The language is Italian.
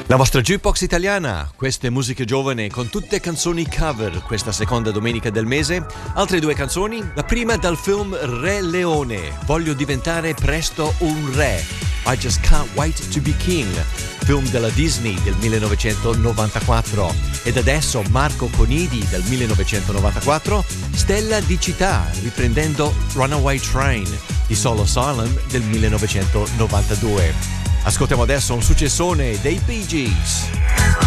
La vostra jukebox italiana, queste musiche giovani con tutte canzoni cover questa seconda domenica del mese. Altre due canzoni, la prima dal film Re Leone, Voglio diventare presto un re, I Just Can't Wait to Be King, film della Disney del 1994. Ed adesso Marco Conidi del 1994, Stella di città, riprendendo Runaway Train di Solo Salem del 1992. Ascoltiamo adesso un successone dei Bee Gees.